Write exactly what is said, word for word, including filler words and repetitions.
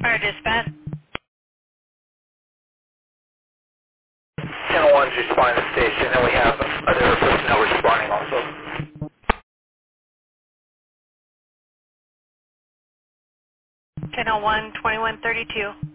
Fire dispatch. ten oh one is responding to the station, and we have other personnel responding also. ten oh one, twenty-one thirty-two.